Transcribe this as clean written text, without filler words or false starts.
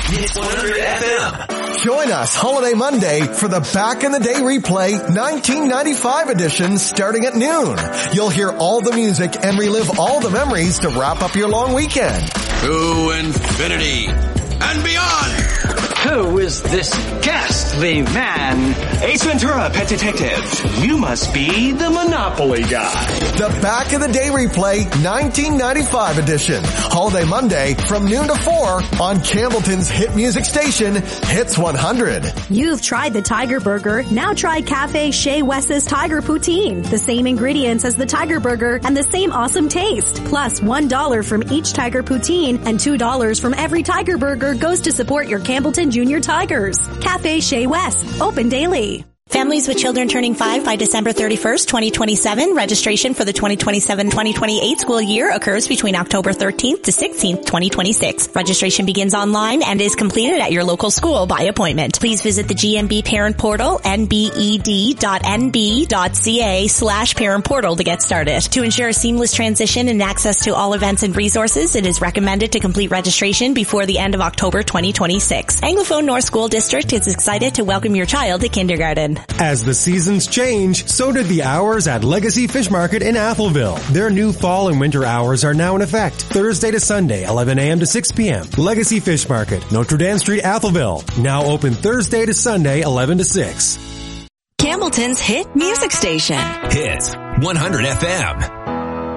Hits 100 FM. Join us Holiday Monday for the Back in the Day Replay 1995 edition starting at noon. You'll hear all the music and relive all the memories to wrap up your long weekend. To infinity and beyond. Who is this ghastly man? Ace Ventura, Pet Detective. You must be the Monopoly guy. The Back in the Day Replay 1995 edition. Holiday Monday from noon to 4 on Campbellton's hit music station, Hits 100. You've tried the Tiger Burger. Now try Cafe Chez West's Tiger Poutine. The same ingredients as the Tiger Burger and the same awesome taste. Plus $1 from each Tiger Poutine and $2 from every Tiger Burger goes to support your Campbellton Junior Tigers. Cafe Chez West. Open daily. Families with children turning 5 by December 31st, 2027. Registration for the 2027-2028 school year occurs between October 13th to 16th, 2026. Registration begins online and is completed at your local school by appointment. Please visit the GMB Parent Portal, nbed.nb.ca/parent portal to get started. To ensure a seamless transition and access to all events and resources, it is recommended to complete registration before the end of October 2026. Anglophone North School District is excited to welcome your child to kindergarten. As the seasons change, so did the hours at Legacy Fish Market in Atholville. Their new fall and winter hours are now in effect. Thursday to Sunday, 11 a.m. to 6 p.m. Legacy Fish Market, Notre Dame Street, Atholville. Now open Thursday to Sunday, 11 to 6. Campbellton's hit music station. Hits 100 FM.